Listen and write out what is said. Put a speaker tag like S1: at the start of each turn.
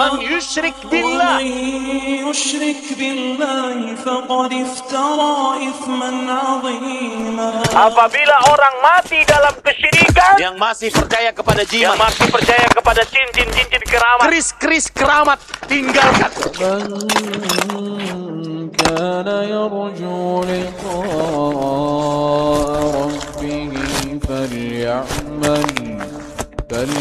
S1: Man yusyrik billah. Apabila orang mati dalam kesyirikan,
S2: yang masih percaya kepada jimat,
S1: yang masih percaya kepada cincin keramat,
S2: keris keramat, tinggalkan.
S3: كان يرجو لقاء ربه فليعمل